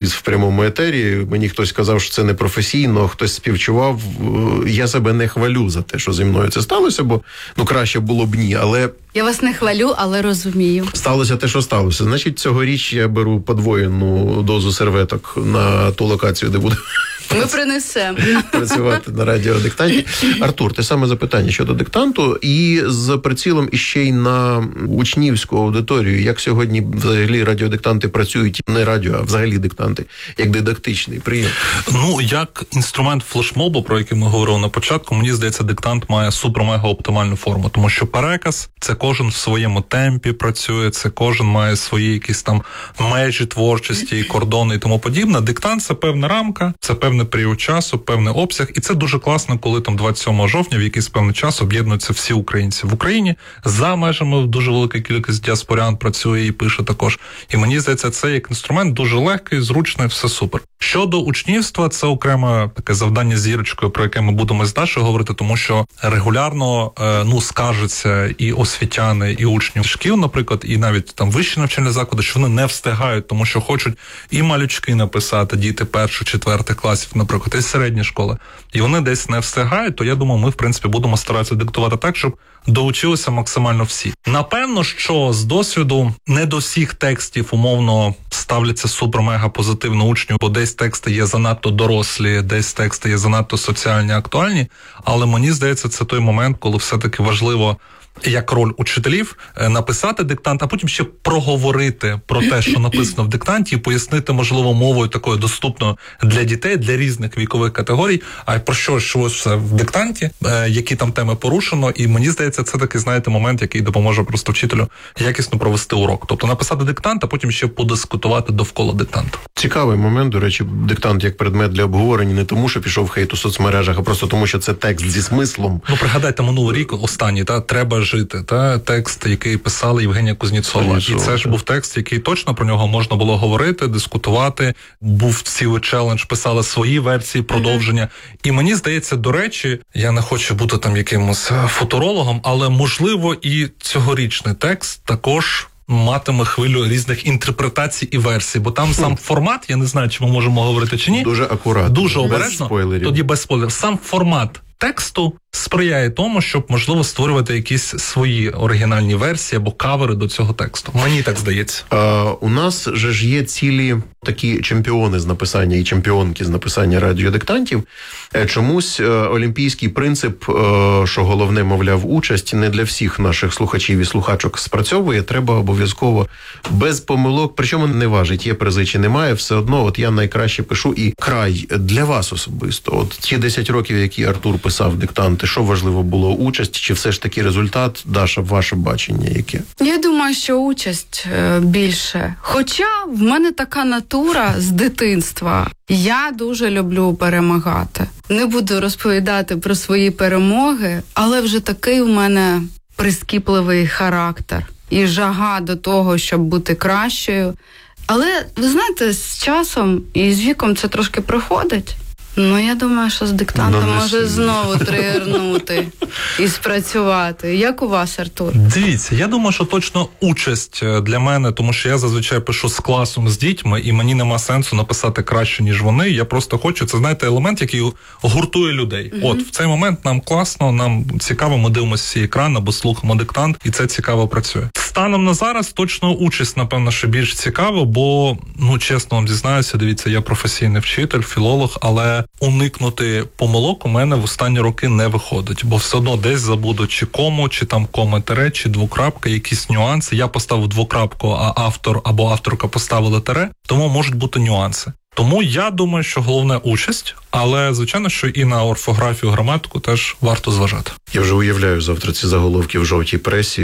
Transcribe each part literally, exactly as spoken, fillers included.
квіз в прямому етері. Мені хтось казав, що це непрофесійно, хтось співчував. Я себе не хвалю за те, що зі мною це сталося, бо ну краще було б ні, але... Я вас не хвалю, але розумію. Сталося те, що сталося. Значить, цьогоріч я беру подвоєну дозу серветок на ту локацію, де буду... Ми принесемо. Працювати на радіодиктанті. Артур, те саме запитання щодо диктанту і з прицілом іще й на учнівську аудиторію. Як сьогодні взагалі радіодиктанти працюють, не радіо, а взагалі диктанти, як дидактичний прийом? Ну, як інструмент флешмобу, про який ми говорили на початку, мені здається, диктант має супер-мега-оптимальну форму, тому що переказ – це кожен в своєму темпі працює, це кожен має свої якісь там межі творчості, кордони і тому подібне. Диктант – це певна рамка, це певний період часу, певний обсяг, і це дуже класно, коли там двадцять сьомого жовтня в якийсь певний час об'єднуються всі українці в Україні. За межами дуже велика кількість діаспорян працює і пише також. І мені здається, це як інструмент дуже легкий, зручний, все супер. Щодо учнівства, це окреме таке завдання з зірочкою, про яке ми будемо з Дашою говорити, тому що регулярно, ну, скаржаться і освітяни, і учні шкіл, наприклад, і навіть там вищі навчальні заклади, що вони не встигають, тому що хочуть і малючки написати, діти перших, четвертих класів, наприклад, і середні школи. І вони десь не встигають, то я думаю, ми, в принципі, будемо старатися диктувати так, щоб доучилися максимально всі. Напевно, що з досвіду не до всіх текстів умовно ставляться супер-мега позитивно учню, бо десь тексти є занадто дорослі, десь тексти є занадто соціальні, актуальні, але мені здається, це той момент, коли все-таки важливо, як роль учителів, написати диктант, а потім ще проговорити про те, що написано в диктанті, і пояснити, можливо, мовою такою доступною для дітей, для різних вікових категорій, а про що йшлося в диктанті, які там теми порушено, і мені здається, це такий, знаєте, момент, який допоможе просто вчителю якісно провести урок. Тобто написати диктант, а потім ще подискутувати довкола диктанту. Цікавий момент, до речі, диктант як предмет для обговорення не тому, що пішов хейт у соцмережах, а просто тому, що це текст зі смислом. Ну, пригадайте, минулий рік, останній, та, «Треба жити», та, текст, який писала Євгенія Кузнєцова. І це ж був текст, який точно про нього можна було говорити, дискутувати. Був цілий челендж, писали свої версії, продовження. Mm-hmm. І мені здається, до речі, я не хочу бути там якимось футурологом, але, можливо, і цьогорічний текст також матиме хвилю різних інтерпретацій і версій, бо там сам формат, я не знаю, чи ми можемо говорити чи ні. Дуже акуратно. Дуже обережно. Тоді без спойлерів. Сам формат тексту сприяє тому, щоб, можливо, створювати якісь свої оригінальні версії або кавери до цього тексту. Мені так здається. А, у нас же ж є цілі такі чемпіони з написання і чемпіонки з написання радіодиктантів. Чомусь олімпійський принцип, що головне, мовляв, участь, не для всіх наших слухачів і слухачок спрацьовує. Треба обов'язково без помилок, причому не важить, є призи чи немає, все одно, от я найкраще пишу. І край для вас особисто. От ті десять років, які Артур писав диктанти, що важливо було, участь чи все ж таки результат? Даша, ваше бачення яке? Я думаю, що участь більше. Хоча в мене така натура з дитинства. Я дуже люблю перемагати. Не буду розповідати про свої перемоги, але вже такий в мене прискіпливий характер і жага до того, щоб бути кращою. Але, ви знаєте, з часом і з віком це трошки приходить. Ну, я думаю, що з диктантом ну, може знову тригернути і спрацювати. Як у вас, Артур? Дивіться, я думаю, що точно участь для мене, тому що я зазвичай пишу з класом, з дітьми, і мені нема сенсу написати краще, ніж вони. Я просто хочу, це, знаєте, елемент, який гуртує людей. Mm-hmm. От, в цей момент нам класно, нам цікаво, ми дивимося всі екран або слухаємо диктант, і це цікаво працює. Станом на зараз точно участь, напевно, що більш цікаво, бо, ну, чесно вам зізнаюся, дивіться, я професійний вчитель, філолог, але уникнути помилок у мене в останні роки не виходить, бо все одно десь забуду чи кому, чи там кома-тире, чи двокрапка, якісь нюанси. Я поставив двокрапку, а автор або авторка поставили тире, тому можуть бути нюанси. Тому я думаю, що головне участь, але, звичайно, що і на орфографію, граматику теж варто зважати. Я вже уявляю завтра ці заголовки в жовтій пресі.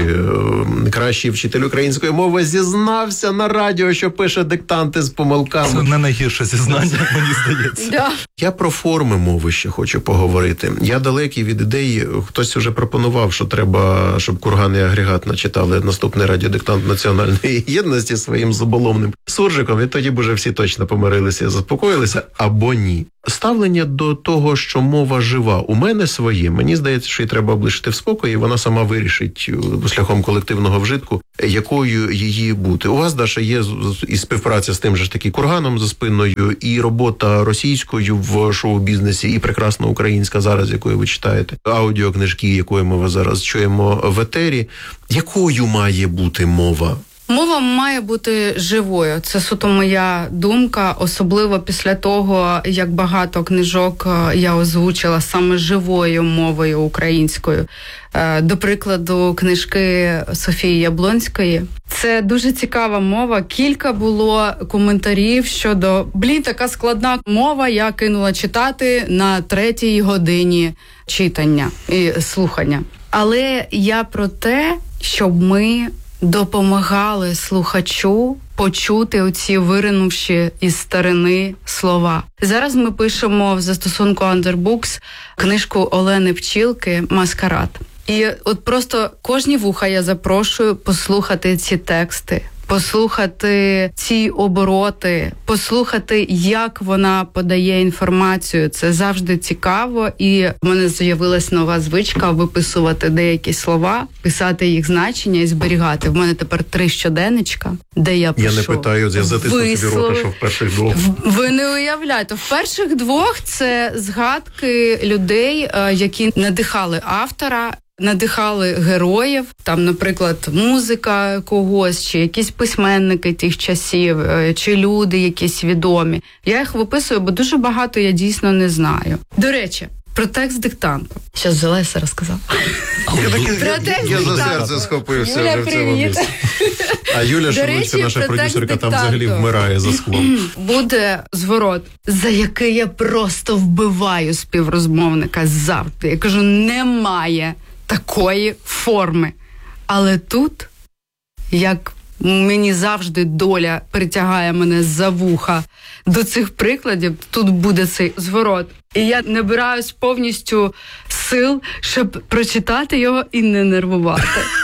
Кращий вчитель української мови зізнався на радіо, що пише диктанти з помилками. Це не найгірше зізнання, мені здається. Да. Я про форми мови ще хочу поговорити. Я далекий від ідеї, хтось вже пропонував, що треба, щоб Курган і Агрегат начитали наступний радіодиктант національної єдності своїм заболовним суржиком, і тоді б уже всі точно помирилися заспокоїлися, заспокоїлися або ні. Ставлення до того, що мова жива, у мене своє. Мені здається, що її треба облишити в спокої, і вона сама вирішить шляхом колективного вжитку, якою її бути. У вас, Даша, є і співпраця з тим же ж таки Курганом за спиною, і робота російською в шоу-бізнесі, і прекрасна українська зараз, якою ви читаєте, аудіокнижки, якої ми зараз чуємо в етері. Якою має бути мова? Мова має бути живою. Це суто моя думка, особливо після того, як багато книжок я озвучила саме живою мовою українською. До прикладу, книжки Софії Яблонської. Це дуже цікава мова. Кілька було коментарів щодо, блін, така складна мова, я кинула читати на третій годині читання і слухання. Але я про те, щоб ми допомагали слухачу почути оці виринувші із старини слова. Зараз ми пишемо в застосунку Underbooks книжку Олени Пчілки «Маскарад». І от просто кожні вуха я запрошую послухати ці тексти, послухати ці обороти, послухати, як вона подає інформацію. Це завжди цікаво, і в мене з'явилась нова звичка виписувати деякі слова, писати їх значення і зберігати. В мене тепер три щоденничка, де я пишу. Я не питаю, я затисну собі рота, що в перших двох. Ви не уявляєте. В перших двох це згадки людей, які надихали автора, надихали героїв, там, наприклад, музика когось, чи якісь письменники тих часів, чи люди якісь відомі. Я їх виписую, бо дуже багато я дійсно не знаю. До речі, про текст диктанту. Щас взяла і все розказала. Я, таки, я, я за серце схопився Юля, вже в цьому місці. А Юля Шелудько, наша продюсерка, там взагалі вмирає за склом. Буде зворот, за який я просто вбиваю співрозмовника завжди. Я кажу, немає такої форми. Але тут, як мені завжди доля притягає мене за вуха до цих прикладів, тут буде цей зворот. І я набираюсь повністю сил, щоб прочитати його і не нервувати.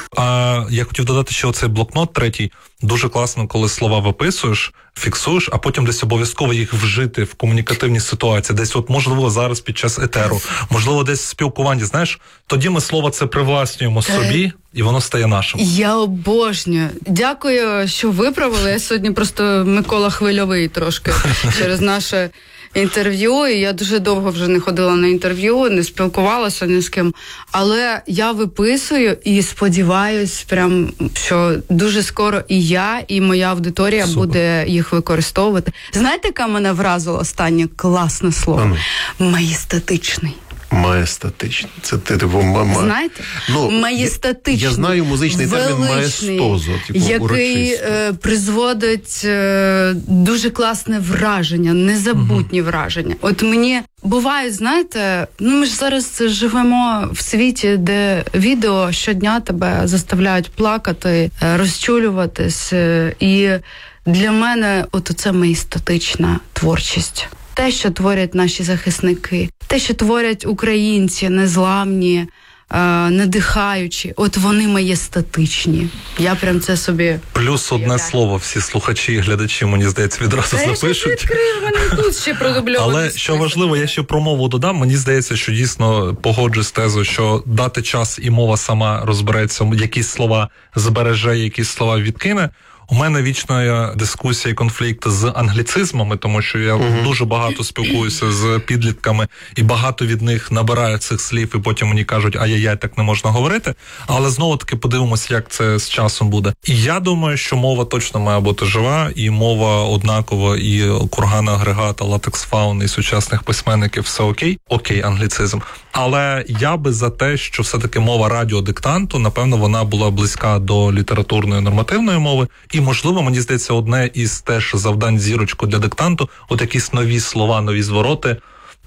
А я хотів додати, що цей блокнот третій дуже класно, коли слова виписуєш, фіксуєш, а потім десь обов'язково їх вжити в комунікативній ситуації. Десь от, можливо, зараз під час етеру, можливо, десь в спілкуванні, знаєш, тоді ми слово це привласнюємо собі, і воно стає нашим. Я обожнюю. Дякую, що виправили. Я сьогодні просто Микола Хвильовий трошки через наше інтерв'ю, і я дуже довго вже не ходила на інтерв'ю, не спілкувалася ні з ким, але я виписую і сподіваюсь, прям, що дуже скоро і я, і моя аудиторія Супер. буде їх використовувати. Знаєте, яка мене вразила останнє класне слово? Маєстатичний. Маєстатичний. Це ти, типу, мама. Знаєте? Ну, маєстатичний. Я, я знаю музичний термін маєстозо, типу, який е, призводить е, дуже класне враження, незабутні угу. враження. От мені буває, знаєте, ну ми ж зараз живемо в світі, де відео щодня тебе заставляють плакати, розчулюватись, е, і для мене от це маєстатична творчість. Те, що творять наші захисники, те, що творять українці, незламні, е, надихаючі, от вони маєстатичні. Я прям це собі... Плюс одне слово, всі слухачі і глядачі, мені здається, відразу Та запишуть. Я відкрив, мене тут ще продубльований. Але що важливо, я ще про мову додам, мені здається, що дійсно погоджуюсь з тезою, що дати час і мова сама розбереться, якісь слова збереже, якісь слова відкине. У мене вічна дискусія і конфлікт з англіцизмами, тому що я uh-huh. дуже багато спілкуюся з підлітками, і багато від них набираю цих слів, і потім мені кажуть, ай-яй-яй, так не можна говорити. Але знову-таки подивимося, як це з часом буде. І я думаю, що мова точно має бути жива, і мова однакова, і Кургана Агрегата, Латекс Фауни, і сучасних письменників, все окей. Окей, англіцизм. Але я би за те, що все-таки мова радіодиктанту, напевно, вона була близька до літературної нормативної мови, і, можливо, мені здається, одне із теж завдань зірочку для диктанту, от якісь нові слова, нові звороти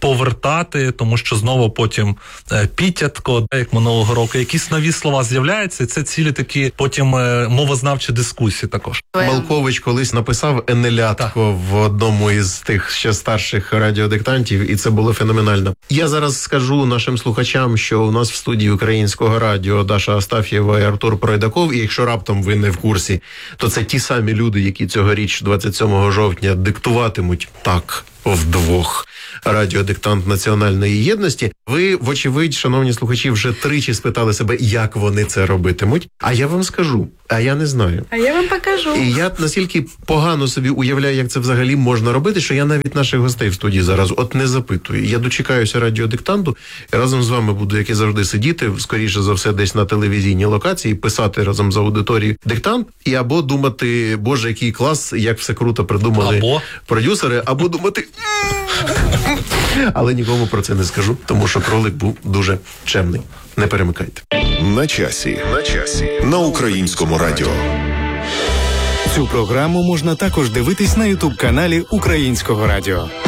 повертати, тому що знову потім е, підтятко, як минулого року, якісь нові слова з'являються, і це цілі такі потім е, мовознавчі дискусії також. Малкович колись написав «Енелятко» в одному із тих ще старших радіодиктантів, і це було феноменально. Я зараз скажу нашим слухачам, що у нас в студії Українського радіо Даша Астаф'єва і Артур Пройдаков, і якщо раптом ви не в курсі, то це ті самі люди, які цьогоріч, двадцять сьомого жовтня, диктуватимуть так вдвох радіодиктант національної єдності. Ви, вочевидь, шановні слухачі, вже тричі спитали себе, як вони це робитимуть. А я вам скажу, а я не знаю. А я вам покажу. І я настільки погано собі уявляю, як це взагалі можна робити, що я навіть наших гостей в студії зараз от не запитую. Я дочекаюся радіодиктанту, і разом з вами буду, як і завжди, сидіти, скоріше за все, десь на телевізійній локації, писати разом з аудиторією диктант, і або думати, боже, який клас, як все круто придумали або... продюсери, або думати... Але нікому про це не скажу, тому що кролик був дуже чемний. Не перемикайте. На часі. На часі. На Українському радіо. Цю програму можна також дивитись на ютуб-каналі Українського радіо.